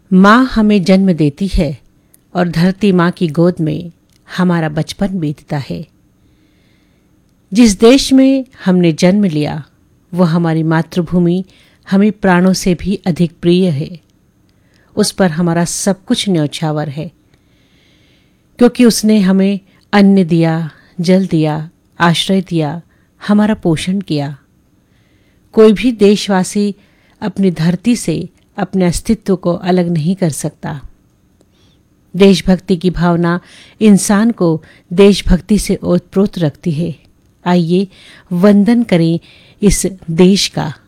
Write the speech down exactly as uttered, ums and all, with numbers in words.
माँ हमें जन्म देती है और धरती माँ की गोद में हमारा बचपन बीतता है। जिस देश में हमने जन्म लिया वो हमारी मातृभूमि हमें प्राणों से भी अधिक प्रिय है। उस पर हमारा सब कुछ न्यौछावर है, क्योंकि उसने हमें अन्न दिया, जल दिया, आश्रय दिया, हमारा पोषण किया। कोई भी देशवासी अपनी धरती से अपने अस्तित्व को अलग नहीं कर सकता। देशभक्ति की भावना इंसान को देशभक्ति से ओतप्रोत रखती है। आइए वंदन करें इस देश का।